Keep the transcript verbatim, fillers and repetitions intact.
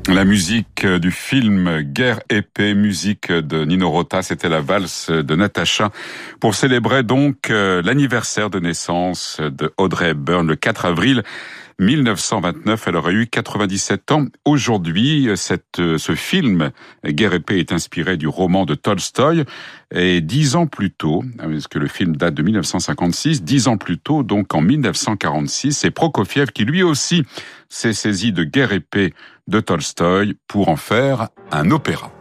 La musique du film Guerre et paix, musique de Nino Rota, c'était la valse de Natacha pour célébrer donc l'anniversaire de naissance de Audrey Hepburn le quatre avril mille neuf cent vingt-neuf. Elle aurait eu quatre-vingt-dix-sept ans. Aujourd'hui, cette, ce film Guerre et paix est inspiré du roman de Tolstoï. Et dix ans plus tôt, parce que le film date de mille neuf cent cinquante-six, dix ans plus tôt, donc en mille neuf cent quarante-six, c'est Prokofiev qui lui aussi s'est saisi de Guerre et paix de Tolstoï pour en faire un opéra.